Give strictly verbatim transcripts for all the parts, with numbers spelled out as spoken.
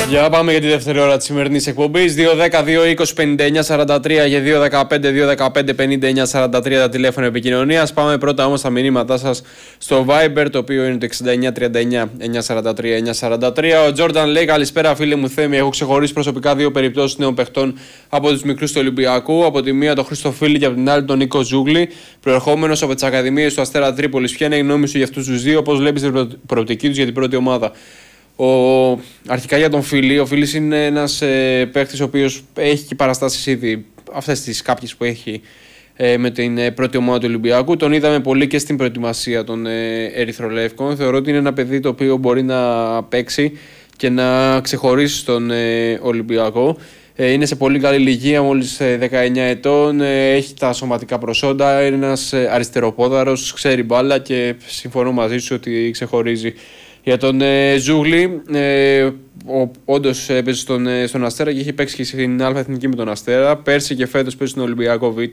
Για πάμε για τη δεύτερη ώρα της σημερινής εκπομπής. δύο δέκα δύο είκοσι πενήντα εννιά σαράντα τρία και δύο δεκαπέντε δύο δεκαπέντε πενήντα εννιά σαράντα τρία τα τηλέφωνα επικοινωνίας. Πάμε πρώτα όμως στα μηνύματά σας στο Viber, το οποίο είναι το εξήντα εννιά τριάντα εννιά εννιακόσια σαράντα τρία εννιακόσια σαράντα τρία. Ο Τζόρνταν λέει: καλησπέρα, φίλε μου Θέμη. Έχω ξεχωρίσει προσωπικά δύο περιπτώσεις νέων παιχτών από τους μικρούς του Ολυμπιακού. Από τη μία τον Χριστοφίλη και από την άλλη τον Νίκο Ζούγλη, προερχόμενος από τις Ακαδημίες του Αστέρα Τρίπολης. Ποια είναι η γνώμη σου για αυτούς τους δύο, πώς βλέπεις την προοπτική τους για την πρώτη ομάδα? Ο, αρχικά για τον Φίλη, ο Φίλης είναι ένας ε, παίχτης ο οποίος έχει και παραστάσεις ήδη, αυτές τις κάποιες που έχει ε, με την ε, πρώτη ομάδα του Ολυμπιακού. Τον είδαμε πολύ και στην προετοιμασία των ε, Ερυθρολεύκων. Θεωρώ ότι είναι ένα παιδί το οποίο μπορεί να παίξει και να ξεχωρίσει στον ε, Ολυμπιακό. Ε, είναι σε πολύ καλή ηλικία, μόλις ε, δεκαεννιά ετών, ε, έχει τα σωματικά προσόντα, είναι ένας ε, αριστεροπόδαρος, ξέρει μπάλα και συμφωνώ μαζί σου ότι ξεχωρίζει. Για τον ε, Ζούγλη, ε, όντως έπαιζε στον, ε, στον Αστέρα και είχε παίξει και στην Α' Εθνική με τον Αστέρα. Πέρσι και φέτος παίζει στον Ολυμπιακό Β.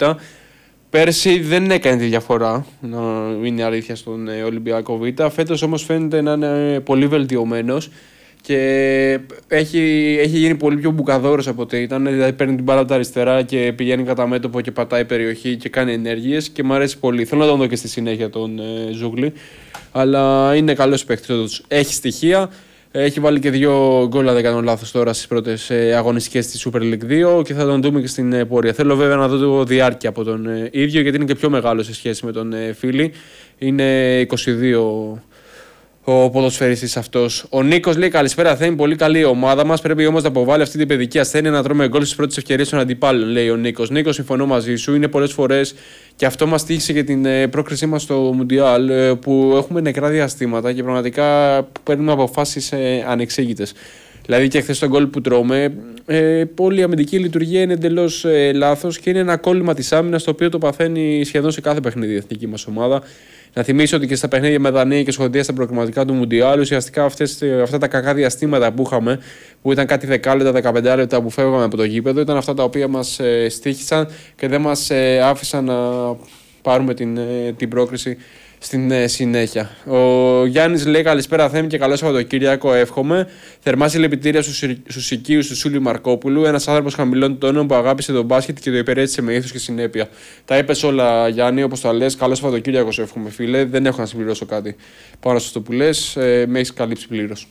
Πέρσι δεν έκανε τη διαφορά, να είναι αλήθεια, στον ε, Ολυμπιακό Β. Φέτος όμως φαίνεται να είναι πολύ βελτιωμένος και έχει, έχει γίνει πολύ πιο μπουκαδόρος από ό,τι ήταν. Δηλαδή παίρνει την μπάλα από τα αριστερά και πηγαίνει κατά μέτωπο και πατάει περιοχή και κάνει ενέργειες και μου αρέσει πολύ. Θέλω να τον δω και στη συνέχεια τον ε, Ζούγλη. Αλλά είναι καλός παίκτης. Έχει στοιχεία. Έχει βάλει και δύο γκολ, αν δεν κάνω λάθος, τώρα στις πρώτες ε, αγωνιστικές της Super League δύο και θα τον δούμε και στην ε, πορεία. Θέλω βέβαια να δω το διάρκεια από τον ε, ίδιο, γιατί είναι και πιο μεγάλο σε σχέση με τον ε, Φίλη. Είναι είκοσι δύο ο ποδοσφαιριστής αυτός. Ο Νίκος λέει: καλησπέρα, Θέμη. Πολύ καλή η ομάδα μας. Πρέπει όμως να αποβάλει αυτή την παιδική ασθένεια να τρώμε γκολ στις πρώτες ευκαιρίες των αντιπάλων, λέει ο Νίκος. Νίκος, συμφωνώ μαζί σου. Είναι πολλές φορές και αυτό μας τύχησε για την ε, πρόκρισή μας στο Μουντιάλ, ε, που έχουμε νεκρά διαστήματα και πραγματικά παίρνουμε αποφάσεις ε, ανεξήγητες. Δηλαδή και χθες τον γκολ που τρώμε, ε, όλη η αμυντική λειτουργία είναι εντελώς ε, λάθος και είναι ένα κόλλημα της άμυνας, το οποίο το παθαίνει σχεδόν σε κάθε παιχνίδι η εθνική μας ομάδα. Να θυμίσω ότι και στα παιχνίδια με Δανία και Σχοτία στα προκριματικά του Μουντιάλ, ουσιαστικά αυτές, αυτά τα κακά διαστήματα που είχαμε, που ήταν κάτι δεκάλεπτα, δεκαπέντε λεπτά που φεύγαμε από το γήπεδο, ήταν αυτά τα οποία μας ε, στοίχησαν και δεν μας ε, άφησαν να πάρουμε την, ε, την πρόκριση στην ε, συνέχεια. Ο Γιάννης λέει: καλησπέρα, Θέμη, και καλό Σαββατοκύριακο, εύχομαι. Θερμά συλληπιτήρια στους οικείους του Σούλη Μαρκόπουλου, ένας άνθρωπος χαμηλών τόνων που αγάπησε τον μπάσκετ και το υπηρέτησε με ήθος και συνέπεια. Τα είπες όλα, Γιάννη, όπως τα λες. Καλό Σαββατοκύριακο, σου εύχομαι, φίλε. Δεν έχω να συμπληρώσω κάτι πάνω σε αυτό που λες. Ε, με έχεις καλύψει πλήρως.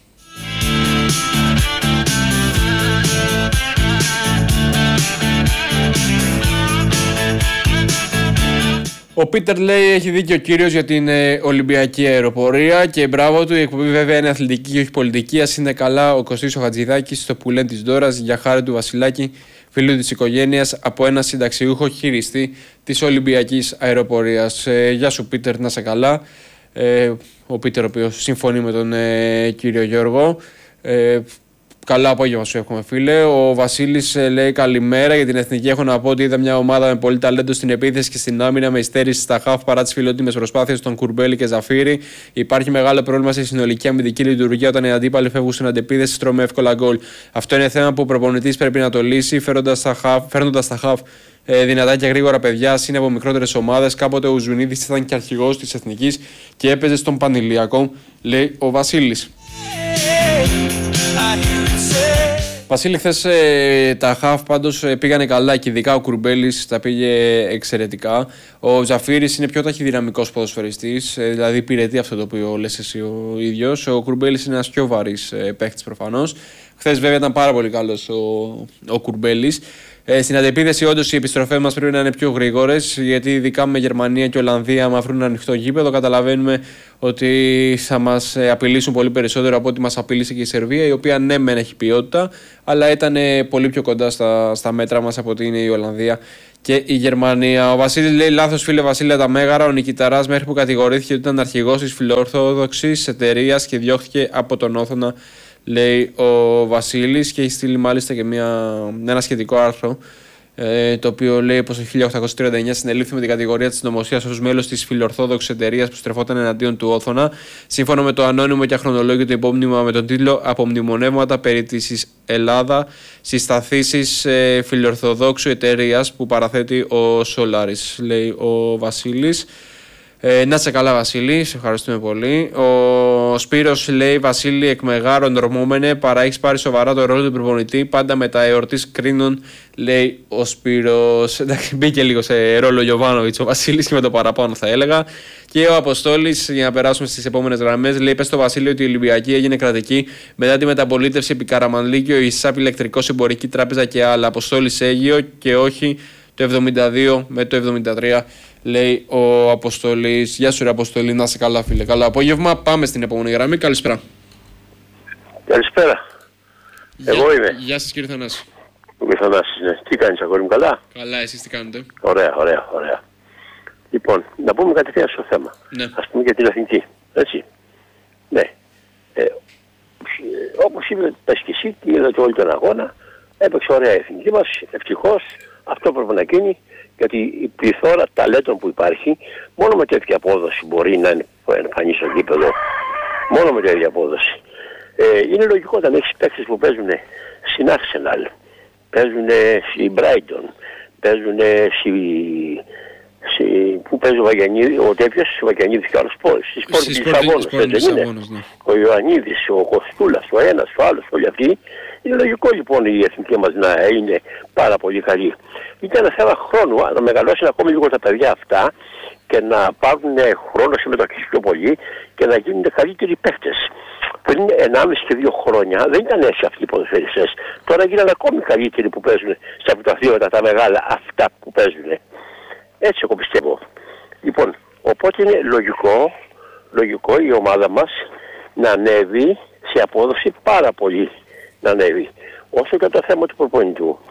Ο Πίτερ λέει: έχει δίκιο ο κύριος για την ε, Ολυμπιακή αεροπορία και μπράβο του. Η εκπομπή βέβαια είναι αθλητική και όχι πολιτική. Ας είναι καλά ο Κωστής ο Χατζηδάκης στο που λένε της Δώρας, για χάρη του Βασιλάκη, φίλου της οικογένειας, από ένα συνταξιούχο χειριστή της Ολυμπιακής αεροπορίας. Ε, γεια σου, Πίτερ, να είσαι καλά. Ε, ο Πίτερ, ο οποίος συμφωνεί με τον ε, κύριο Γιώργο. Ε, Καλό απόγευμα σου εύχομαι, φίλε. Ο Βασίλης λέει: καλημέρα. Για την εθνική έχω να πω ότι είδα μια ομάδα με πολύ ταλέντο στην επίθεση και στην άμυνα, με υστέρηση στα χαφ παρά τις φιλότιμες προσπάθειες των Κουρμπέλη και Ζαφύρη. Υπάρχει μεγάλο πρόβλημα στη συνολική αμυντική λειτουργία όταν οι αντίπαλοι φεύγουν στην αντεπίθεση, τρώμε εύκολα γκολ. Αυτό είναι θέμα που ο προπονητής πρέπει να το λύσει, φέρνοντας τα χαφ ε, δυνατά και γρήγορα παιδιά, είναι από μικρότερες ομάδες. Κάποτε ο Ζουνίδης ήταν και αρχηγός της εθνικής και έπαιζε στον Πανηλιακό, λέει ο Βασίλης. Βασίλη, χθες ε, τα χαφ πάντως ε, πήγανε καλά και ειδικά ο Κουρμπέλης τα πήγε εξαιρετικά. Ο Ζαφύρης είναι πιο ταχυδυναμικός ποδοσφαιριστής, ε, δηλαδή υπηρετεί αυτό το οποίο λες εσύ ο ίδιος. Ο Κουρμπέλης είναι ένας πιο βαρύς ε, παίχτης προφανώς. Χθες βέβαια ήταν πάρα πολύ καλός ο, ο Κουρμπέλης. Ε, στην αντεπίθεση, όντως οι επιστροφές μας πρέπει να είναι πιο γρήγορες, γιατί ειδικά με Γερμανία και Ολλανδία, άμα βρουν ένα ανοιχτό γήπεδο, καταλαβαίνουμε ότι θα μας απειλήσουν πολύ περισσότερο από ό,τι μας απειλήσε και η Σερβία, η οποία ναι, μεν έχει ποιότητα, αλλά ήταν πολύ πιο κοντά στα, στα μέτρα μας από ότι είναι η Ολλανδία και η Γερμανία. Ο Βασίλης λέει: λάθος, φίλε Βασίλη, τα Μέγαρα. Ο Νικηταράς, μέχρι που κατηγορήθηκε ότι ήταν αρχηγός της φιλορθόδοξης εταιρείας και διώχθηκε από τον Όθωνα, λέει ο Βασίλης, και έχει στείλει μάλιστα και μια, ένα σχετικό άρθρο, ε, το οποίο λέει πως το χίλια οκτακόσια τριάντα εννιά συνελήφθη με την κατηγορία της συνωμοσίας ως μέλος της φιλορθόδοξης εταιρείας που στρεφόταν εναντίον του Όθωνα, σύμφωνα με το ανώνυμο και αχρονολόγητο υπόμνημα με τον τίτλο «Απομνημονεύματα περί της Ελλάδα συσταθήσεις ε, φιλορθοδόξου εταιρείας» που παραθέτει ο Σολάρης, λέει ο Βασίλης. Ε, να σε καλά, Βασίλη, σε ευχαριστούμε πολύ. Ο Σπύρος λέει: Βασίλη, εκ μεγάρων ορμόμενε, παρά έχεις πάρει σοβαρά το ρόλο του προπονητή. Πάντα με τα εορτής κρίνων, λέει ο Σπύρος. Εντάξει, μπήκε λίγο σε ρόλο Γιοβάνοβιτς ο Βασίλης και με το παραπάνω θα έλεγα. Και ο Αποστόλης, για να περάσουμε στις επόμενες γραμμές, λέει: Πες στο Βασίλη ότι η Ολυμπιακή έγινε κρατική μετά τη μεταπολίτευση επί Καραμανλίκιο, η ΣΑΠ Ηλεκτρικός, Εμπορική Τράπεζα και άλλα. Αποστόλης Αίγιο και όχι το εβδομήντα δύο με το εβδομήντα τρία. Λέει ο Αποστολής. Γεια σου, ρε Αποστολή, να είσαι καλά, φίλε. Καλό απόγευμα. Πάμε στην επόμενη γραμμή. Καλησπέρα. Καλησπέρα. Γεια, Εγώ είμαι. Γεια σας, κύριε Θανάση. Κύριε Θανάση, ναι. Τι κάνεις, αγόρι μου, καλά? Καλά, εσείς τι κάνετε? Ωραία, ωραία, ωραία. Λοιπόν, να πούμε κατευθείαν στο θέμα. Ναι. Ας πούμε για την Εθνική. Έτσι. Ναι. Ε, όπως είπε τα και εσύ, είδατε όλη τον αγώνα, έπαιξε ωραία η Εθνική μας. Ευτυχώς αυτό πρέπει να γίνει. Γιατί η πληθώρα ταλέντων που υπάρχει, μόνο με τέτοια απόδοση μπορεί να εμφανίσει στο γήπεδο. Μόνο με τέτοια απόδοση. Ε, είναι λογικό όταν έχεις παίκτες που παίζουν στην Arsenal, παίζουν στη Brighton, παίζουν στη... στη... Πού παίζει ο Βαγιανίδης, ο τέτοιος, ο Βαγιανίδης και ο άλλος πόλης. Στη Σπόρτη της Λισαβόνας, δεν είναι? Ναι. Ο Ιωαννίδης, ο Κοστούλας, ο ένας, ο άλλος, όλοι αυτοί. Είναι λογικό λοιπόν η εθνική μας να είναι πάρα πολύ καλή. Ήταν ένα θέμα χρόνου να μεγαλώσουν ακόμη λίγο τα παιδιά αυτά και να πάρουν χρόνο συμμετοχής πιο πολύ και να γίνουν καλύτεροι παίκτες. Πριν ενάμιση και δύο χρόνια δεν ήταν έτσι αυτοί οι ποδοσφαιριστές. Τώρα γίνανε ακόμη καλύτεροι που παίζουν στα πρωταθλήματα τα μεγάλα αυτά που παίζουν. Έτσι εγώ πιστεύω. Λοιπόν, οπότε είναι λογικό, λογικό η ομάδα μας να ανέβει σε απόδοση πάρα πολύ. Να ανέβει. Όσο και το θέμα του προπονητού.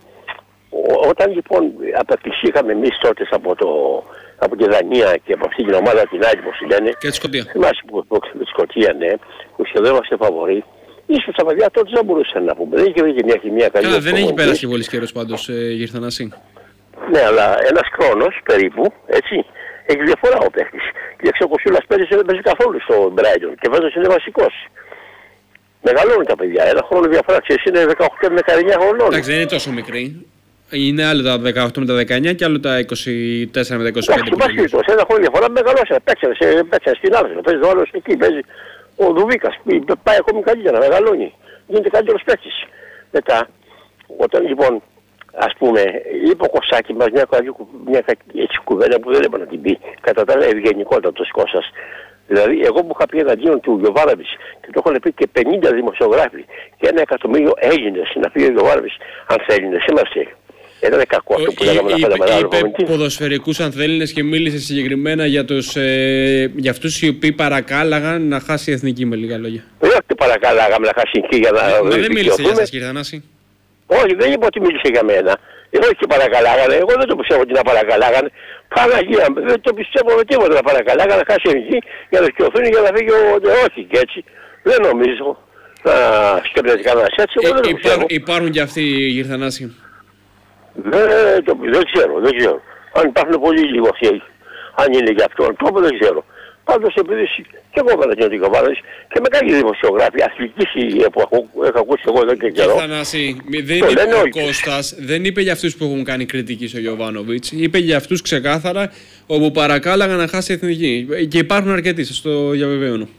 Όταν λοιπόν απευθυνθήκαμε εμείς τότε από, το, από τη Δανία και από αυτή την ομάδα την άλλη που λένε, και τη Σκωτία. Θυμάσαι που τη Σκωτία, ναι, που σχεδόν είμαστε φαβοροί. Ίσως τα παιδιά τότε δεν μπορούσαν να πούμε. Δεν είχε μια, μια καλή. Καλά, δεν έχει περάσει και πολύ καιρός πάντως, ε, κύριε Θανάση. Ναι, αλλά ένας χρόνος περίπου, έτσι, έχει διαφορά ο παίκτης. Και ο Κοσούλας πέρυσι δεν παίζει καθόλου στο Brighton και βέβαια είναι βασικός. Μεγαλώνουν τα παιδιά. Ένα χρόνο διαφορά. Ξέρεις, είναι δεκαοκτώ με δεκαεννιά χρονών. Εντάξει, δεν είναι τόσο μικρή. Είναι άλλο τα δεκαοκτώ με τα δεκαεννιά και άλλο τα είκοσι τέσσερα με τα είκοσι πέντε. Εντάξει, υπάρχει τόσο. Ένα χρόνο διαφορά μεγαλώσανε. Παίξανε, παίξανε στην Άρσενal. Παίζει ο άλλος εκεί. Παίζει ο Δουβίκας. Πάει ακόμη καλύτερα. Μεγαλώνει. Γίνεται καλύτερος παίκτης. Μετά, όταν λοιπόν, ας πούμε, είπε ο Κωστάκη μας μια, μια έτσι κουβέντα που δεν έπρεπε να την πει. Κατά τα άλλα ευγενικότατος Κώστας. Δηλαδή, εγώ που είχα πει εναντίον του Γιοβάνοβιτς και το έχουν πει και πενήντα δημοσιογράφοι και ένα εκατομμύριο Έλληνες να πει ο Γιοβάνοβιτς, αν θέλει, είμαστε. Ήταν κακό αυτό που λέγαμε να κάνουμε άλλο. Είπε ποδοσφαιρικούς ανθέληνες και μίλησε συγκεκριμένα για, τους, ε, για αυτούς οι οποίοι παρακάλαγαν να χάσει η εθνική, με λίγα λόγια. Δεν όχι παρακάλαγαμε να χάσει η εθνική για να Μα δεν μίλησε για σας, κύριε Θανάση. Όχι, δεν είπα ότι μίλησε για μένα. Εγώ όχι και παρακαλάγανε, εγώ δεν το πιστεύω ότι να παρακαλάγανε. Παναγία, δεν το πιστεύω με τίποτα να παρακαλάγανε, να χάσει η εθνική για να δικαιωθούν για να φύγει ο... Όχι και έτσι. Δεν νομίζω να σκέπτεται κανένας έτσι. Ε, δεν υπά, υπάρχουν και αυτοί, κύριε Θανάση. Δεν, το, δεν ξέρω, δεν ξέρω. Αν υπάρχουν πολύ λίγο αυτοί, αν είναι για αυτό, το δεν ξέρω. Πάντως επειδή και εγώ έκανα την Γιοβάνοβιτς και με κάποιοι δημοσιογράφοι αθλητικοί που έχω, έχω ακούσει εγώ εδώ και καιρό. Θανάση, δεν είπε ο Κώστας, δεν είπε για αυτούς που έχουν κάνει κριτική στο Γιοβάνοβιτς. Είπε για αυτούς ξεκάθαρα όπου παρακάλαγαν να χάσει η εθνική. Και υπάρχουν αρκετοί, σας το διαβεβαίωνω.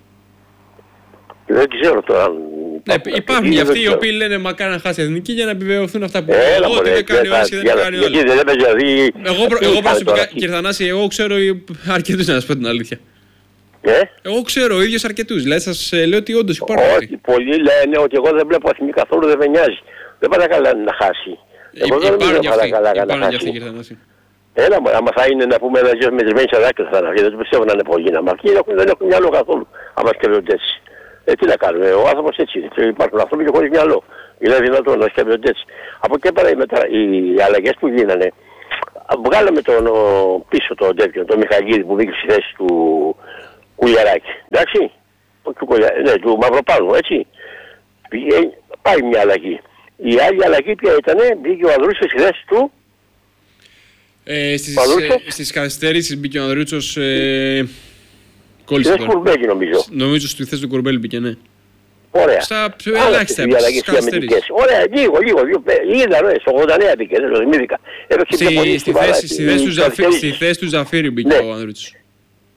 Δεν ξέρω τώρα αν... Ναι, υπάρχουν και αυτοί οι οποίοι λένε μακάρι να χάσει η εθνική για να επιβεβαιωθούν αυτά που λένε. Ότι δεν κάνει ο ένας και δεν κάνει ο άλλος. Εγώ προσωπικά, κύριε Θανάση, εγώ ξέρω αρκετούς να σας πω την αλήθεια. Ε? Εγώ ξέρω ο ίδιος αρκετούς. Δηλαδή σας λέω ότι όντως υπάρχουν. Όχι, πολλοί λένε ότι εγώ δεν βλέπω εθνική καθόλου, δεν με νοιάζει. Δεν παρακαλάνε να χάσει. Εγώ δεν νομίζω να παρακαλάγανε να χάσει. Έλα μου, άμα θα είναι να πούμε ένα γιος μετρημένοι σε δάκρυα θα είναι, δεν το πιστεύω να είναι πολύ να μαρκεί, δεν έχουν μυαλό καθόλου, άμα σκέφτονται έτσι. Ε, τι να κάνουμε, ο άνθρωπος έτσι είναι, υπάρχουν άνθρωποι και χωρίς μυαλό. Είναι δυνατόν να σκέφτονται έτσι. Από εκεί πέρα οι αλλαγές που γίνανε, βγάλαμε τον πίσω τον τέτοιο, τον Μιχαλίδη που μπήκε στη θέση του Κουλιαράκη. Εντάξει, του, ναι, του Μαυροπάνου, έτσι. Πάει μια αλλαγή. Η άλλη αλλαγή ποια ήτανε, μπήκε ο Ανδρούτσος στη θέση του. Ε, στις, ε, στις καθυστέρησεις μπήκε ο Ανδρούτσος, ε, κόλλησε τώρα. Κουρμπέλη νομίζω. Νομίζω στη θέση του Κουρμπέλη μπήκε, ναι. Ωραία. Στα ελάχιστα στις καθυστέρησεις. Ωραία, λίγο, λίγο, λίγο. Είδα, ναι, στο ογδόντα εννέα μπήκε, δεν το θυμήθηκα. Στη θέση του Ζαφίρη μπήκε ο Ανδρούτσος.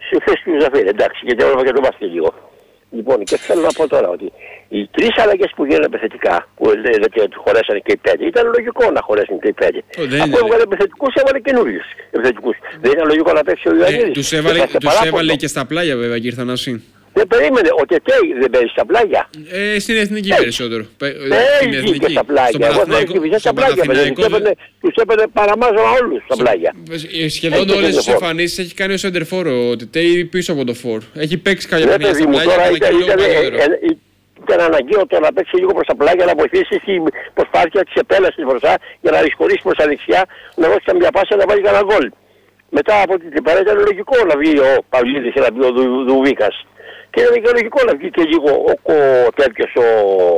στη θέση του Ζαφίρη. Εντάξει, γιατί έβλεπα και τον μπάσκετ λίγο. Λοιπόν, και θέλω να πω τώρα ότι οι τρεις αλλαγές που γίνανε επιθετικά, που λέτε ότι χωρέσανε και οι πέντε, ήταν λογικό να χωρέσουν και οι πέντε. Αφού έβγαλε επιθετικούς, έβαλε καινούριους επιθετικούς. Δεν ήταν λογικό να παίξει ο Ιωαννίδης. Ε, τους έβαλε, τους έβαλε και στα πλάγια βέβαια, κύριε Θανάση. Δεν περίμενε, ο Τετέι δεν παίζει στα πλάγια. Ε, στην εθνική περισσότερο. Παίζει και στα πλάγια. Εγώ δεν παίζει στα πλάγια. Τους έπαιρνε παραμάζωνα όλους στα πλάγια. Σχεδόν όλες τις εμφανίσεις έχει κάνει ο σεντερφόρο ο Τετέι πίσω από το φορ. Έχει παίξει κάποια παιχνίδια στα πλάγια, αλλά και λίγο παλιότερο. Ήταν αναγκαίο το να παίξει λίγο προς τα πλάγια, να βοηθήσει στην προσπάθεια της επέλασης μπροστά για να ρισχωρήσει προς τα δεξιά, να δώσει καμιά πάσα να βάλει κανένα γκολ. Μετά από την πέρα ήταν λογικό να βγει ο Παυλίδης και να βγει ο Δουβίκας. Και ήταν και λογικό να βγει και λίγο ο, ο, τέτοιος, ο,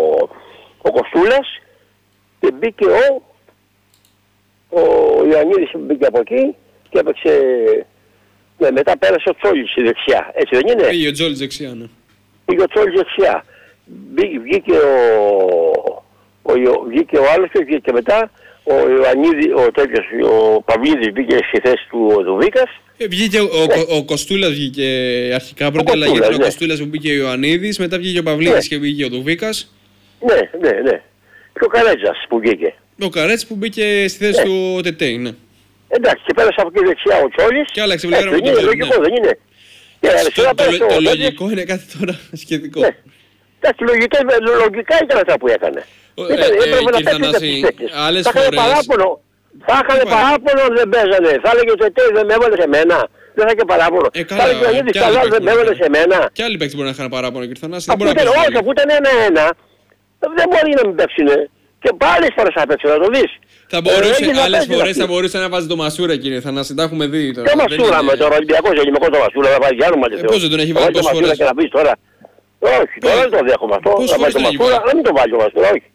ο Κοστούλας και μπήκε ο, ο Ιωαννίδης μπήκε από εκεί και έπαιξε, ναι, μετά πέρασε ο Τσόλης στη δεξιά, έτσι δεν είναι? Πήγε ο Τσόλης δεξιά, ναι. Πήγε ο Τσόλης δεξιά. Βγήκε ο, ο, ο, βγήκε ο άλλος και βγήκε μετά ο Ιωαννίδης, ο τέτοιος, ο Παυλίδης μπήκε στη θέση του ο Δουβίκας. Ε, βγήκε ο, ναι. ο, ο Κοστούλας βγήκε αρχικά, πρώτη αλλαγή ήταν ο ναι. Κοστούλας που μπήκε ο Ιωαννίδης, μετά βγήκε ο Παυλίδης ναι. και βγήκε ο Δουβίκας. Ναι, ναι, ναι. Και ο Καρέτζας που βγήκε. Ο Καρέτζας που μπήκε στη θέση ναι. του Τετέι, ναι. Εντάξει, και πέρασε από εκεί δεξιά ο Τσόλης. Και άλλαξε βλέπω το είναι, λογικό ναι. δεν είναι. Το, το, το, το λογικό είναι κάτι τώρα σχετικό. Ναι. Εντάξει, λογικά, λογικά ήταν αυτά που έκανε. Ε, ήταν, ε, έπρεπε ε, να παίξει άλλες θα φορές. Παράπονο. Θα είχαν παράπονο δεν παίζανε. Θα έλεγε ο Τετέι δεν με έβαλε σε μένα. Δεν θα είχε παράπονο. Ε, θα έλεγε ο Ιωαννίδης καλά δεν με έβαλε σε μένα. Και άλλοι παίκτες μπορεί να είχαν παράπονο κύριε Θανάση. Όχι, αφού ήταν ένα-ένα δεν μπορεί να μην παίξουνε. Και πάλι φορές θα παίξουν, να το δεις. Θα μπορούσε, ε, άλλες φορές θα μπορούσε να βάζει το Μασούρα κύριε Θανάση, τα έχουμε δει τώρα. Και Μασούρα με τον Ολυμπιακό, ελληνικό το Μασούρα, θα βάλει κι άλλο μαζί. Πώς δεν τον έχει βάλει τόσες φορές. Όχι, τώρα δεν το δέχομαι αυτό. Πόσες φορές το Μασούρα, να μην το βάλει ο Μασούρα, όχι.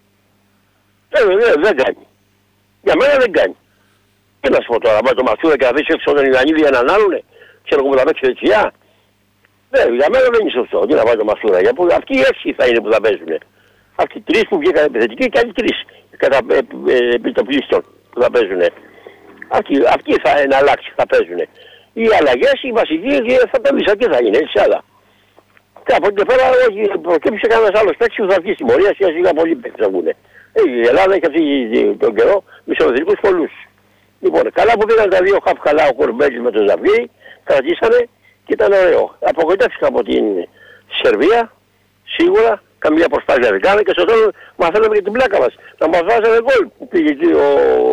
Δεν κάνει. Για μένα δεν κάνει. Τι να σου πω τώρα, βάλει το Μασούρα και να αφήσει έξω τον Ιωαννίδη για έναν άλλον, ξέρω που θα παίξει δεξιά. Για μένα δεν είναι σωστό, τι να βάλει το Μασούρα, γιατί αυτοί οι έξι θα είναι που θα παίζουν. Αυτοί οι τρεις που βγήκαν επιθετικοί και άλλοι τρεις κατά επιτοπλίστων που θα παίζουν. Αυτοί, αυτοί θα είναι αλλάξει, θα παίζουν. Οι αλλαγές, οι βασικοί θα παίζουν και θα είναι, έτσι άλλα. Και από εκεί πέρα όχι, προκύψε κανένας άλλος παίκτης που θα βγει στη μορία, σιγά σιγά πολλοί παίκτες θα βγουν. Η Ελλάδα έχει αυτή τον καιρό μισοδοτικούς πολλούς. Λοιπόν, καλά που πήγαν τα δύο χαφ καλά ο Κορμπέλης με τον Ζαβγί, κρατήσανε και ήταν ωραίο. Απογοητεύτηκα από την Σερβία, σίγουρα. Καμία προσπάθεια δεν κάνανε και στο τέλος μαθαίναμε και την πλάκα μας. Να μας βάζανε γκολ που πήγε εκεί ο...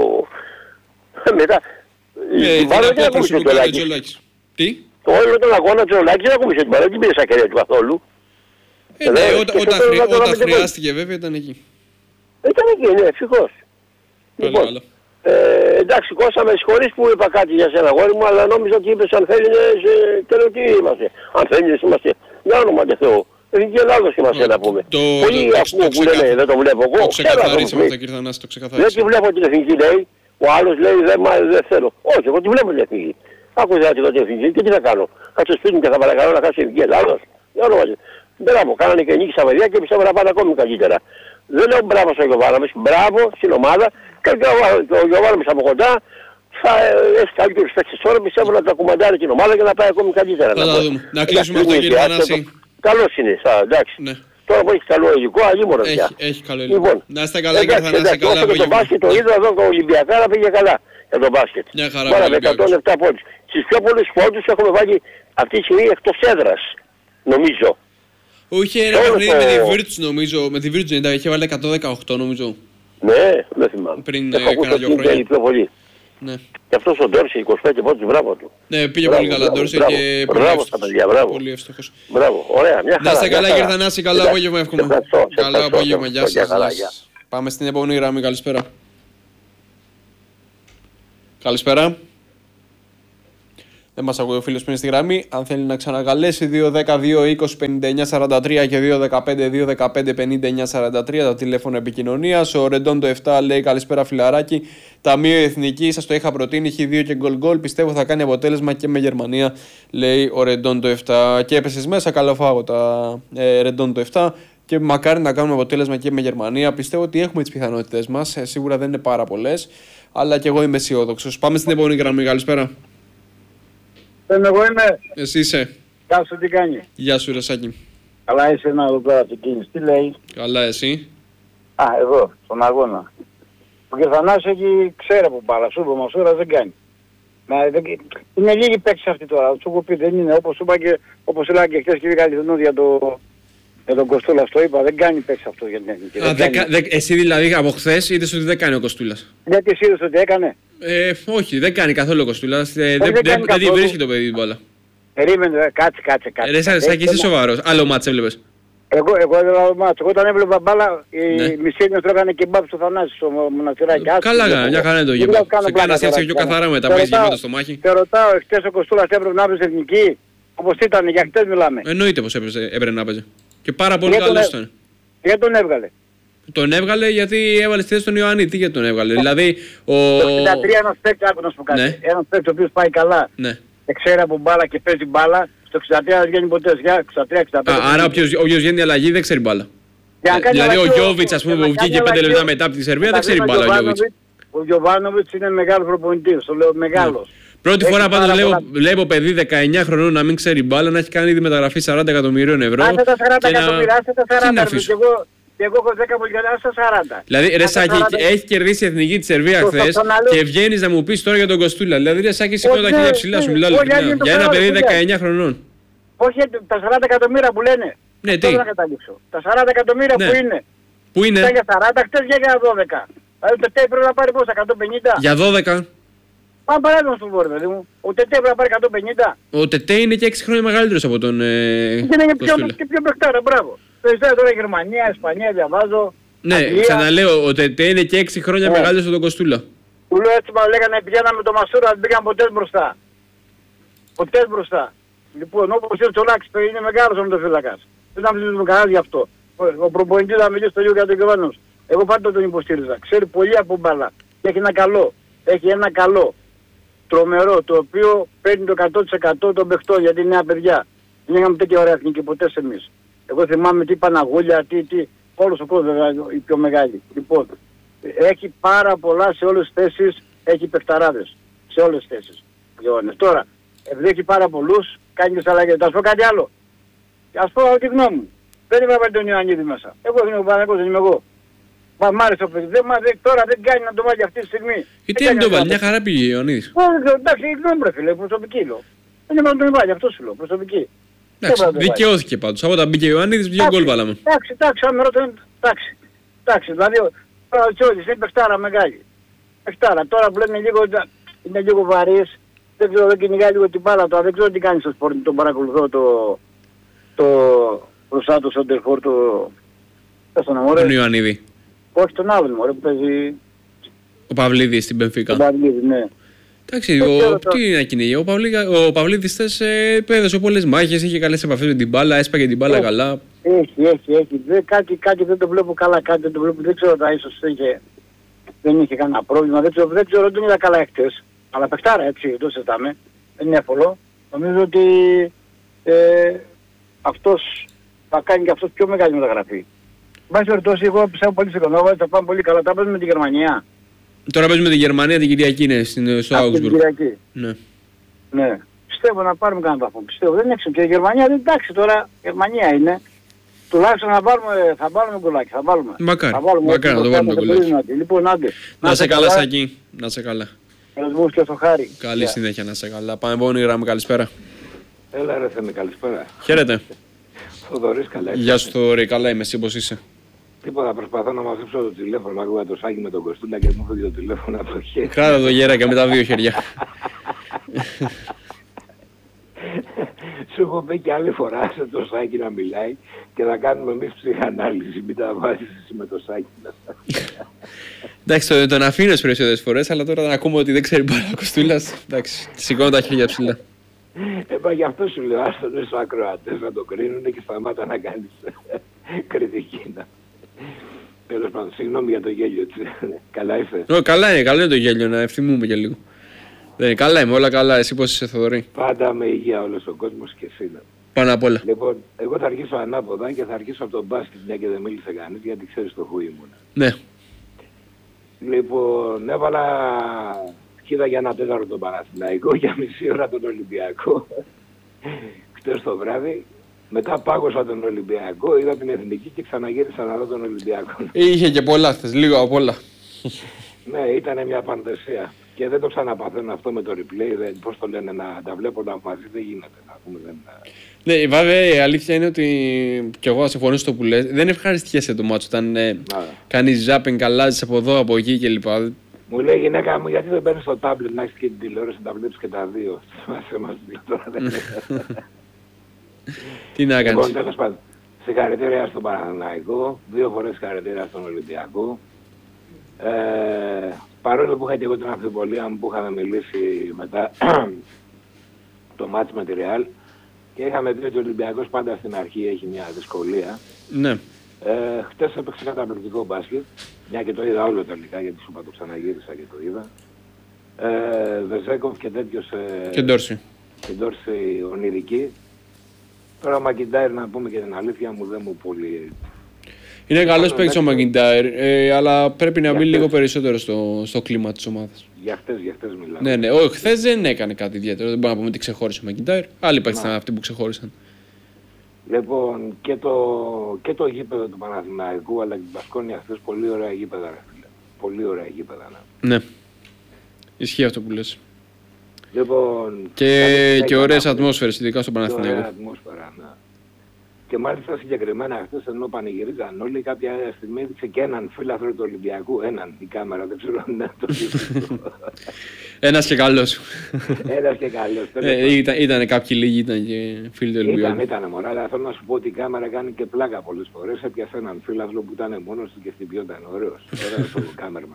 Μετά... Ε, την απόκριση που κάνει ο Τζολάκης. Τι? Το όλο τον αγώνα Τζολάκης δεν ακούμισε την παρά, δεν πήρε στα χέρια του καθόλου. Ε, ναι, όταν χρειάστηκε βέβαια ήταν εκεί. Ήταν εκεί, ναι, ευτυχώς. Λοιπόν, εντάξει Κώστα με συγχωρείς που είπα κάτι για σένα γόρι μου, αλλά νόμιζα ότι είπες αν θέλεις και λέω τι είμαστε. Αν θέλεις είμαστε, για όνομα του Θεού. Εθνική Ελλάδος είμαστε να πούμε. Πολλοί ακούμε που λένε δεν το βλέπω εγώ. Το ξεκαθαρίσαμε αυτό κύριε Θανάση, το ξεκαθαρίσαμε. Δεν τη βλέπω την εθνική λέει, ο άλλος λέει δεν θέλω. Όχι, εγώ τη βλέπω την εθνική. Άκουσα την εθνική και τι θα κάνω. Κάτσε σπίτι μου και θα παρακαλώ να χάσει η εθνική Ελλάδος. Για όνομα του. Μπράβο, κάνανε και νίκη στα παιδιά και πιστεύω να πάνε ακόμη καλύτερα. Δεν λέω μπράβο στον Γιωβάνο, μπράβο στην ομάδα και ο Γιωβάνο από κοντά θα έχει καλύτερους παίκτες τώρα, πιστεύω να τα κουμαντάρει την ομάδα και να πάει ακόμη καλύτερα. Να κλείσουμε αυτό κύριε Θανάση. Καλός είναι, εντάξει. Ναι. Τώρα που έχει καλό υλικό, αλλήμωρο πια. Έχει, έχει καλό υλικό. Λοιπόν, να είστε καλά και θα να είστε καλά. Και το μπάσκετ το είδα εδώ το Ολυμπιακάρα πήγε καλά για το μπάσκετ. Μια χαρά τώρα με εκατόν επτά πόντους. Στις πιο πολλές πόντους έχουμε βάλει αυτή τη στιγμή εκτός έδρας, νομίζω. Όχι, ένα παιχνίδι με τη Virtus νομίζω, με τη Virtus δεν είχε βάλει εκατόν δεκαοκτώ νομίζω. Ναι, δεν θυμάμαι. Πριν κάνα δύο χρόνια. Ναι. Και αυτός ο Ντόρση είκοσι πέντε πόντους, μπράβο του. Ναι, πήγε μπράβο, πολύ καλά Ντόρση και μπράβο στα παιδιά, μπράβο. Πολύ εύστοχος. Μπράβο, ωραία, μια χαρά. Να είστε καλά κύριε Θανάση, καλό απόγευμα εύχομαι. Καλό απόγευμα, γεια σας. Πάμε στην επόμενη γραμμή, καλησπέρα. Καλησπέρα. Δεν μας ακούει ο φίλος που είναι στη γραμμή. Αν θέλει να ξανακαλέσει δύο δέκα δύο είκοσι πενήντα εννιά σαράντα τρία και δύο δεκαπέντε δύο δεκαπέντε πενήντα εννιά σαράντα τρία τα τηλέφωνα επικοινωνίας. Ο Ρεντόν το επτά λέει καλησπέρα φιλαράκι. Ταμείο Εθνική, σας το είχα προτείνει, έχει δύο και γκολ γκολ. Πιστεύω θα κάνει αποτέλεσμα και με Γερμανία, λέει ο Ρεντόν το επτά. Και έπεσες μέσα, καλοφάγω τα ε, Ρεντόν το επτά. Και μακάρι να κάνουμε αποτέλεσμα και με Γερμανία. Πιστεύω ότι έχουμε τις πιθανότητες μας. Ε, σίγουρα δεν είναι πάρα πολλές. Αλλά και εγώ είμαι αισιόδοξος. Πάμε στην επόμενη γραμμή, καλησπέρα. Δεν εγώ είμαι. Εσύ είσαι. Γεια σου, τι κάνει. Γεια σου, Ρεσάκη. Καλά είσαι ένα εδώ πέρα από την κίνηση. Τι λέει. Καλά, εσύ. Α, εδώ, στον αγώνα. Ο Κερθανάς έχει ξέρει από μπάλα. Σούπο Μασούρα δεν κάνει. Μα, δεν... Είναι λίγοι παίκτες αυτοί τώρα. Σου έχω πει δεν είναι. Όπως είπα και, όπως έλεγα και χθες και βγήκα λιθινό για, το... για τον Κοστούλα. Το είπα. Δεν κάνει παίκτες αυτό για την εθνική. Α, δεν κάνει... δε... Εσύ δηλαδή από χθες είδες ότι δεν κάνει ο Κοστούλας. Γιατί εσύ είδες ότι έκανε. Ε, όχι, δεν κάνει καθόλου ο Κοστούλας. Ε, δεν δεν δε, τη βρίσκει το παιδί την μπάλα. Περίμενε, κάτσε, κάτσε, κάτσε. Ρε Σάκη, είσαι σοβαρός. Άλλο μάτς έβλεπες. Εγώ, εγώ έδωσα μάτσο. Εγώ όταν έβλεπα μπάλα, η ναι. μισή έννοια τρώγανε και μπάμπ στο Θανάση, στο Μοναστηράκι. Καλά έκανα, μια χαρά είναι το γήπεδο. Σε κάνα έτσι πιο καθαρά μετά που έχεις γεμάτο στο μάχη. Και ρωτάω, χτες ο Κοστούλας έπρεπε να παίζει εθνική. Όπως ήταν, για χτες μιλάμε. Εννοείται πως έπρεπε να παίζει. Και πάρα πολύ καλός ήταν. Γιατί τον έβγαλε. Τον έβγαλε γιατί έβαλε στη θέση τον Ιωάννη. Τι γιατί τον έβγαλε. Δηλαδή ο. Το εξήντα τρία ένας παίκτης, άκου να σου πω κάτι. Ένας παίκτης ο οποίος πάει καλά. Και ξέρει από μπάλα και παίζει μπάλα. Στο εξήντα τρία δεν βγαίνει ποτέ, εξήντα τρία εξήντα πέντε. Άρα όποιος γίνει αλλαγή δεν ξέρει μπάλα. Δηλαδή ο Γιώβιτς ας πούμε που βγήκε πέντε λεπτά μετά από τη Σερβία δεν ξέρει μπάλα ο Γιώβιτς. Ο Γιωβάνοβιτς είναι μεγάλος προπονητής, το λέω μεγάλος. Πρώτη φορά πάντως βλέπω παιδί δεκαεννιά χρονών να μην ξέρει μπάλα, να έχει κάνει ήδη μεταγραφή σαράντα εκατομμυρίων ευρώ. Άσε τα σαράντα εκατομμύρια, άσε τα σαράντα και εγώ έχω δέκα πολυκατά στα σαράντα. Δηλαδή ρε Σάκη, έχει κερδίσει η εθνική της Σερβία χθες και βγαίνεις να μου πεις τώρα για τον Κοστούλα. Δηλαδή ρε Σάκη σηκώνω τα χέρια ψηλά σου, μιλάω για ένα παιδί δεκαεννιά χρονών. Όχι τα σαράντα εκατομμύρια που λένε. Ναι, τι. Να καταλήξω. Τα σαράντα εκατομμύρια ναι. που είναι. Πού είναι. Για σαράντα, χτες για δώδεκα. Δηλαδή το ΤΕ πρέπει να πάρει πόσα, εκατόν πενήντα. Για δώδεκα. Πάμε παράδειγμα στον βόρειο, παιδί μου. Ο ΤΕ πρέπει να πάρει εκατόν πενήντα. Ο ΤΕ είναι και έξι χρόνια μεγαλύτερος από τον ε, και είναι πιο, και πιο παιχτάρα, μπράβο. Περισσότερο τώρα Γερμανία, Ισπανία, διαβάζω. Ναι, Αγγλία. Ξαναλέω, ο ΤΕ είναι και έξι χρόνια yeah. μεγαλύτερος από τον Κοστούλα. Του λέω έτσι μας λέγανε πηγαίναμε το Μασούρα, δεν πήγαν ποτέ μπροστά. Ποτέ μπροστά. Λοιπόν, όπως είναι ο Τσολάκης, είναι μεγάλος ο μητοφύλακας. Δεν θα μιλήσουμε κανένας γι' αυτό. Ο προπονητής θα μιλήσει το λίγο για τον Κεβάνος. Εγώ πάντα τον υποστήριζα. Ξέρει πολύ από μπάλα. Έχει ένα καλό. Έχει ένα καλό. Τρομερό. Το οποίο παίρνει το εκατό τοις εκατό των παιχτών γιατί είναι νέα παιδιά. Δεν είχαμε τέτοια ωραία εθνική ποτέ σε εμείς. Εγώ θυμάμαι τι Παναγούλια, τι, τι. Όλος ο κόσμος βέβαια οι πιο μεγάλοι. Λοιπόν, έχει πάρα πολλά σε όλες τις θέσεις. Έχει παιχταράδες. Σε όλες τις θέσεις. Τώρα, επειδή έχει πάρα πολλούς, κάνει τις αλλαγές. Θα σου πω κάτι άλλο. Ας πω τη γνώμη μου. Δεν είπα τον Ιωαννίδη μέσα. Εγώ είμαι ο Παναγός, δεν είμαι εγώ. Μα μ' άρεσε ο παιδί. Δεν, μα, δεν, τώρα δεν κάνει να το βάλει αυτή τη στιγμή. Γιατί δεν το βάλει, μια χαρά πήγε ο Ιωαννίδης. Εντάξει, η γνώμη ρε φίλε, προσωπική λέω. Δεν είπα να τον βάλει, αυτό σου λέω, προσωπική. Εντάξει, δικαιώθηκε πάντως. Από όταν μπήκε ο Ιωαννίδης, δύο γκολ βάλαμε. Εντάξει, εντάξει, αν με ρωτάνε, εντάξει. Εντάξει, δηλαδή, τώρα ο Τσιώδης είναι παιχτάρα μεγάλη. Παιχτάρα, τώρα που λένε λίγο, είναι λίγο βαρύς. Δεν ξέρω, δεν κυνηγάει λίγο την μπάλα τώρα, δεν ξέρω τι κάνει στο σπορ, τον παρακολουθώ το... το... μπροστά του στον τερφόρ του... Τον Ιωαννίδη. Όχι τον άλλον μωρέ που παίζει... Ο Παυλίδης στην Μπενφίκα. Ο Παυλίδης, ναι. Εντάξει, ο... τι να κυνηγεί, ο, Παυλί... ο Παυλίδης θες ε, έδωσε πολλές μάχες, είχε καλές επαφές με την μπάλα, έσπαγε την μπάλα έχει, καλά. Έχει, έχει, έχει. Δεν, κάτι, κάτι δεν το βλέπω καλά, κάτι δεν το βλέπω, δεν ξέρω τα ίσως είχε... δεν είχε κανένα πρόβλημα, δεν ξέρω, δεν ξέρω, δεν είδα καλά εκτές. Αλλά παιχτάρα έτσι, το συζητάμε, δεν είναι εύκολο. Νομίζω ότι ε, αυτός θα κάνει και αυτός πιο μεγάλη μεταγραφή. Βάσει περιπτώσει, εγώ πιστεύω πολύ συγκεκριμένα, θα πάμε πολύ καλά. Θα παίζουμε με τη Γερμανία. Τώρα παίζουμε τη Γερμανία την Κυριακή, είναι στο Augsburg. Την Κυριακή. Ναι. Ναι. Πιστεύω να πάρουμε κανένα βαθμό. Πιστεύω. Δεν έξω. Και η Γερμανία δεν εντάξει τώρα. Γερμανία είναι. Τουλάχιστον να πάρουμε, θα βάλουμε γκολάκι. Θα βάλουμε. Μακάρι. Θα βάλουμε, Μακάρι να το βάλουμε γκολάκι. Λοιπόν, άντε. Να, να σε καλά, Σάκη. Να σε καλά. Καλώς και στο χάρη. Καλή συνέχεια, να σε καλά. Πάμε επόμενη γραμμή, καλησπέρα. Έλα ρε Θεέ, καλησπέρα. Χαίρετε. Θοδωρής, καλά. Γεια σου Θοδωρή, καλά είμαι, εσύ πώς είσαι? Τίποτα, προσπαθώ να μαζέψω το τηλέφωνο, ακούγα το Σάκη με τον Κοστούλα και μου έφυγε το τηλέφωνο από το χέρι. Κράτα το γέρακα με τα δύο χέρια. Σου έχω πει και άλλη φορά σε το Σάκη να μιλάει και να κάνουμε εμείς ψυχανάλυση, μην τα βάζεις εσύ με το Σάκη. Εντάξει, τον, τον αφήνω στις περισσότερες φορές, αλλά τώρα να ακούμε ότι δεν ξέρει πάρα ο Κοστούλας, εντάξει, σηκώνω τα χέρια ψηλά. Ε, μα γι' αυτό σου λέω, άστον στους ακροατές να το κρίνουν και σταμάτα να κάνεις κριτική. Τέλος πάντων, συγγνώμη για το γέλιο, έτσι. Καλά είσαι? Ω, καλά είναι, καλά είναι το γέλιο, να ευθυμούμε και λίγο. Δεν είναι, καλά είμαι, όλα καλά. Εσύ πώς είσαι, Θοδωρή? Πάντα με υγεία όλος ο κόσμος και εσύ. Πάνω απ' όλα. Λοιπόν, εγώ θα αρχίσω ανάποδα και θα αρχίσω από τον μπάσκετ, μια και δεν μίλησε κανείς, γιατί ξέρεις το χου ήμουν. Ναι. Λοιπόν, έβαλα Κοίτα για ένα τέταρτο τον Παναθηναϊκό, για μισή ώρα τον Ολυμπιακό. Χτες το βράδυ. Μετά πάγωσα τον Ολυμπιακό, είδα την Εθνική και ξαναγύρισα να δω τον Ολυμπιακό. Είχε και πολλά χθες, λίγο από όλα. Ναι, ήταν μια φαντασία. Και δεν το ξαναπαθαίνω αυτό με το replay. Δεν, πώς το λένε, να τα βλέπω τα μαζί δεν γίνεται. Να πούμε, δεν... Ναι, βέβαια η αλήθεια είναι ότι κι εγώ συμφωνώ στο που λες. Δεν ευχαριστιέσαι το μάτσο όταν ε, κάνεις ζάπινγκ, αλλάζεις από εδώ, από εκεί κλπ. Μου λέει η γυναίκα μου, γιατί δεν παίρνεις το τάμπλετ να έχεις και την τηλεόραση, να τα βλέπεις και τα δύο. Τι να κάνεις. Λοιπόν, τέλος πάντων, συγχαρητήρια στον Παναθηναϊκό, δύο φορές συγχαρητήρια στον Ολυμπιακό. Ε, παρόλο που είχα και εγώ την αμφιβολία μου που είχαμε μιλήσει μετά το μάτς με τη Ρεάλ και είχαμε πει ότι ο Ολυμπιακός πάντα στην αρχή έχει μια δυσκολία. Ναι. Ε, χτες έπαιξε καταπληκτικό μπάσκετ, μια και το είδα όλο τελικά γιατί σου είπα το ξαναγύρισα και το είδα. Ε, Βεζέκοφ και τέτοιος... Ε, και Ντόρση. Και Ντόρση ονειρική. Τώρα ο Μακιντάιρ, να πούμε και την αλήθεια μου, δεν μου πολύ... Είναι καλός παίκτης ο Μακιντάιρ, ε, αλλά πρέπει να μπει λίγο περισσότερο στο, στο κλίμα της ομάδας. Για χτες, για χτες μιλάμε. Ναι, ναι. Ο, χθες δεν έκανε κάτι ιδιαίτερο. Δεν μπορούμε να πούμε ότι ξεχώρισε ο Μακιντάιρ. Άλλοι παίκτες ήταν αυτοί που ξεχώρισαν. Λοιπόν, και το, και το γήπεδο του Παναθηναϊκού αλλά και την Μπασκόνια χθες πολύ ωραία γήπεδα, ρε φίλε. Πολύ ωραία γήπεδα. Ναι. Ναι. Ισχύει αυτό που λες. Λοιπόν, και και ωραίες ατμόσφαιρες, ειδικά στον Παναθηναϊκό. Ωραία ατμόσφαιρα, ναι. Και μάλιστα συγκεκριμένα χθες ενώ πανηγυρίζαν όλοι, κάποια στιγμή έδειξε και έναν φίλαθρο του Ολυμπιακού. Έναν, η κάμερα, δεν ξέρω αν είναι το Ένας και καλός. Ένας και καλός. Ε, ήταν, ήτανε κάποιοι λίγοι, ήταν και φίλοι του Ολυμπιακού. Ήταν, ήταν μωρά, αλλά θέλω να σου πω ότι η κάμερα κάνει και πλάκα πολλές φορές. Έπιασε έναν φίλαθρο που ήταν μόνος του και χτυπιόταν. Ωραίος. Ωραίος ο κάμερμαν.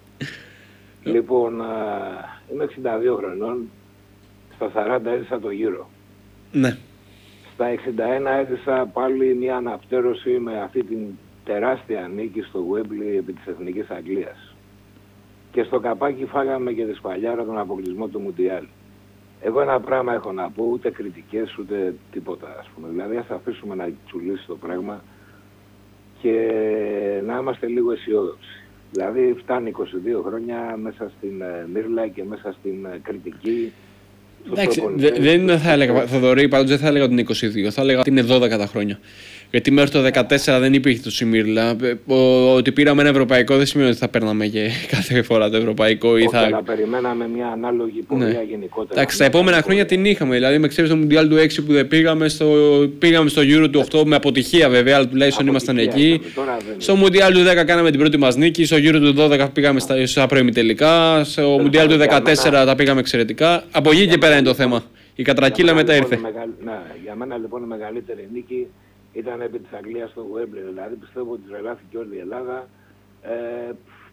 Λοιπόν, α, είμαι εξήντα δύο χρονών. Στα σαράντα έζησα το Euro. Ναι. Στα εξήντα ένα έζησα πάλι μια αναπτέρωση με αυτή την τεράστια νίκη στο Wembley επί της Εθνικής Αγγλίας. Και στο καπάκι φάγαμε και τη σφαλιάρα τον αποκλεισμό του Μουντιάλ. Εγώ ένα πράγμα έχω να πω, ούτε κριτικές ούτε τίποτα ας πούμε. Δηλαδή ας αφήσουμε να τσουλήσει το πράγμα και να είμαστε λίγο αισιόδοξοι. Δηλαδή φτάνει είκοσι δύο χρόνια μέσα στην uh, μύρλα και μέσα στην uh, κριτική. Εντάξει, δεν θα έλεγα, Θοδωρή, πάντως δεν θα έλεγα ότι είναι είκοσι δύο, θα έλεγα ότι είναι δώδεκα τα χρόνια. Γιατί μέχρι το δεκατέσσερα δεν υπήρχε το Σιμίρλα. Ότι πήραμε ένα ευρωπαϊκό δεν σημαίνει ότι θα παίρναμε και κάθε φορά το ευρωπαϊκό. Όχι, ή θα... αλλά περιμέναμε μια ανάλογη πορεία ναι. γενικότερα. Εντάξει, τα επόμενα χρόνια την είχαμε. Δηλαδή, με ξέρεις το Μουντιάλ του έξι που δεν πήγαμε, στο, πήγαμε στο Euro του οκτώ με αποτυχία βέβαια, αλλά τουλάχιστον ήμασταν εκεί. Στο Μουντιάλ του δέκα κάναμε την πρώτη μας νίκη. Στο Euro του δώδεκα πήγαμε στα, στα προημιτελικά. Στο Μουντιάλ του δεκατέσσερα τα πήγαμε εξαιρετικά. Από εκεί και πέρα είναι το θέμα. Η κατρακύλα μετά ήρθε. Ναι, για μένα λοιπόν η μεγαλύτερη νίκη ήταν επί της Αγγλίας στο Wembley, δηλαδή πιστεύω ότι τρελάθηκε όλη η Ελλάδα ε,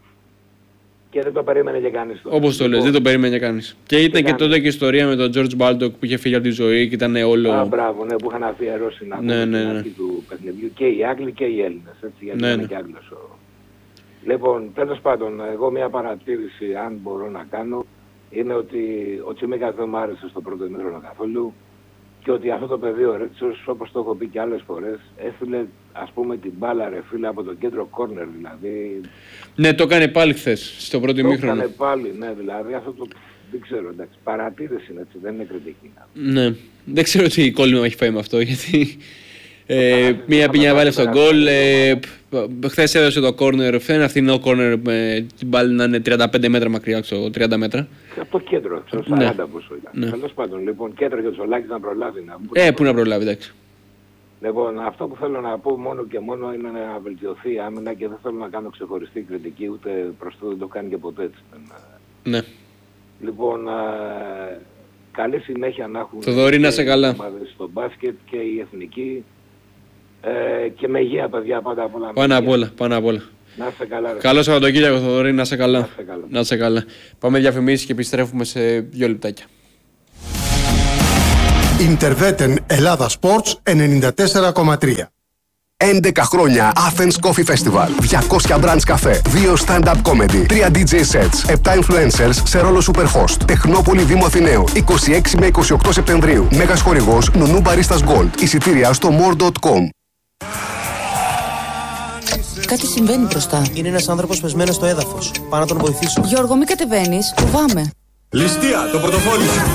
και δεν το περίμενε και κανείς. Όπως το λες, δεν το περίμενε κανείς. Και ήταν και, και τότε και η ιστορία με τον George Baldock που είχε φύγει από τη ζωή και ήταν όλο... Α, μπράβο, ναι, που είχαν αφιερώσει να πούμε ναι, ναι, την ναι. αρχή του παιχνιδιού και οι Άγγλοι και οι Έλληνες, έτσι, γιατί ναι, είναι ναι. και Άγγλος ο... Λοιπόν, τέλος πάντων, εγώ μια παρατήρηση, αν μπορώ να κάνω, είναι ότι ο Τσιμίκας δεν μου άρεσε στο πρώτο ημίχρονο καθόλου. Και ότι αυτό το παιδί, ο Ρέτσος, όπως το έχω πει και άλλες φορές, έστειλε ας πούμε την μπάλα ρε φίλε από το κέντρο κόρνερ δηλαδή. Ναι, το έκανε πάλι χθες, στο πρώτο ημίχρονο. Το έκανε πάλι, ναι, δηλαδή αυτό το δεν ξέρω, εντάξει, παρατήρηση είναι έτσι, δεν είναι κριτική. Ναι, δεν ξέρω τι κόλλημα έχει φάει με αυτό, γιατί ε, μία πήγε να βάλει στον γκολ, ε, χθες έδωσε το κόρνερ, ένα φθηνό κόρνερ με την μπάλα να είναι τριάντα πέντε μέτρα μακριά, ξέρω, τριάντα μέτρα. Από το κέντρο, ξέρω, σαράντα πόσο ήταν. Ναι. Τέλος πάντων, λοιπόν, κέντρο και ο Τσολάκης να προλάβει να... Ε, πού να προλάβει, εντάξει. Λοιπόν, αυτό που θέλω να πω μόνο και μόνο είναι να βελτιωθεί η άμυνα και δεν θέλω να κάνω ξεχωριστή κριτική, ούτε προς το δεν το κάνει και ποτέ έτσι. Ναι. Λοιπόν, α, καλή συνέχεια να έχουν Θοδωρή, να σε καλά. Στο μπάσκετ και η εθνική ε, και με υγεία παιδιά πάντα απ' όλα. Πάνω απ' όλα, πάνω απ' όλα. Να είσαι καλά. Ρε. Καλό Σαββατοκύριακο Θοδωρή, να είσαι καλά. Να είσαι καλά. Να είσαι καλά. Πάμε διαφημίσεις και επιστρέφουμε σε δύο λεπτάκια. Interveten Ελλάδα Sports ενενήντα τέσσερα κόμμα τρία. έντεκα χρόνια Athens Coffee Festival. διακόσια brands καφέ, δύο stand-up comedy, τρία ντι τζέι sets, επτά influencers σε ρόλο superhost. Τεχνόπολη Δήμου Αθηναίου, είκοσι έξι με είκοσι οκτώ Σεπτεμβρίου. Μέγας χορηγός Νουνού Baristas Gold. Εισιτήρια στο more τελεία com. Κάτι συμβαίνει μπροστά. Είναι ένας άνθρωπος πεσμένος στο έδαφος. Πάω να τον βοηθήσω. Γιώργο, μην κατεβαίνεις. Φοβάμαι. Ληστεία, το πορτοφόλι σου.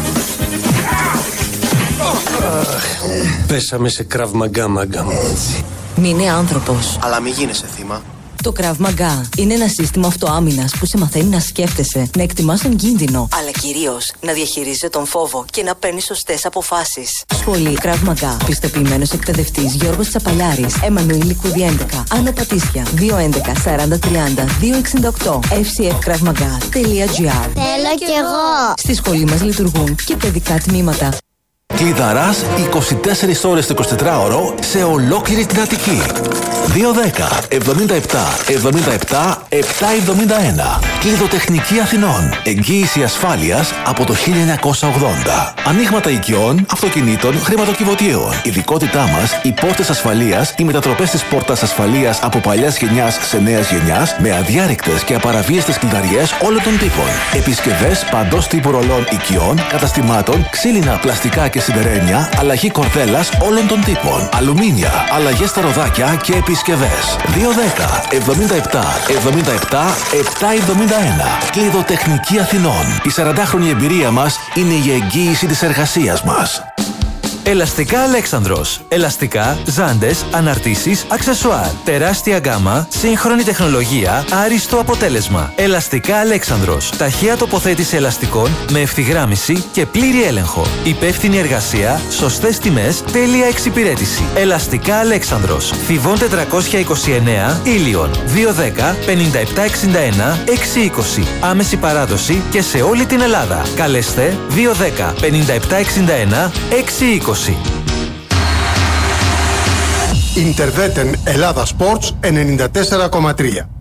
Πέσαμε σε Krav Maga, μάγκα μου. Μείνε άνθρωπος. Αλλά μη γίνεσαι θύμα. Το Krav Maga είναι ένα σύστημα αυτοάμυνας που σε μαθαίνει να σκέφτεσαι, να εκτιμάς τον κίνδυνο, αλλά κυρίως να διαχειρίζεσαι τον φόβο και να παίρνεις σωστές αποφάσεις. Σχολή Krav Maga. Πιστοποιημένος εκπαιδευτής Γιώργος Τσαπαλιάρης. Εμμανουήλ Λικούδη έντεκα. Άνω Πατήσια. δύο έντεκα σαράντα τριάντα δύο εξήντα οκτώ. εφ σι εφ κραυ μαγά τελεία τζι άρ. Θέλω κι εγώ. Στη σχολή μας λειτουργούν και παιδικά τμήματα. Κλειδαράς είκοσι τέσσερις ώρες το εικοσιτετράωρο σε ολόκληρη την Αττική. δύο δέκα εβδομήντα επτά εβδομήντα επτά επτακόσια εβδομήντα ένα. Κλειδοτεχνική Αθηνών. Εγγύηση ασφάλειας από το χίλια εννιακόσια ογδόντα. Ανοίγματα οικειών, αυτοκινήτων, χρηματοκιβωτίων. Ειδικότητά μας, οι πόρτες ασφαλείας, οι μετατροπές της πόρτας ασφαλείας από παλιάς γενιάς σε νέας γενιάς, με αδιάρρηκτες και απαραβίαστες κλειδαριές όλων των τύπων. Επισκευές παντός τύπου ρολών οικειών, καταστημάτων, ξύλινα, πλαστικά και σιδερένια, αλλαγή κορδέλας όλων των τύπων. Αλουμίνια, αλλαγές στα ροδάκια και επισκευές. δύο δέκα εβδομήντα επτά εβδομήντα επτά επτακόσια εβδομήντα ένα. Κλειδοτεχνική Αθηνών. Η σαραντάχρονη εμπειρία μας είναι η εγγύηση της εργασίας μας. Ελαστικά Αλέξανδρος. Ελαστικά, ζάντες, αναρτήσεις, αξεσουάρ. Τεράστια γκάμα, σύγχρονη τεχνολογία, άριστο αποτέλεσμα. Ελαστικά Αλέξανδρος. Ταχεία τοποθέτηση ελαστικών με ευθυγράμμιση και πλήρη έλεγχο. Υπεύθυνη εργασία, σωστές τιμές, τέλεια εξυπηρέτηση. Ελαστικά Αλέξανδρος. Θηβών τετρακόσια είκοσι εννέα, Ήλιον. δύο δέκα πενήντα επτά εξήντα ένα έξι είκοσι. Άμεση παράδοση και σε όλη την Ελλάδα. Καλέστε δύο δέκα πενήντα επτά εξήντα ένα έξι είκοσι. Ιντερβέτεν Ελλάδα Sports ενενήντα τέσσερα κόμμα τρία.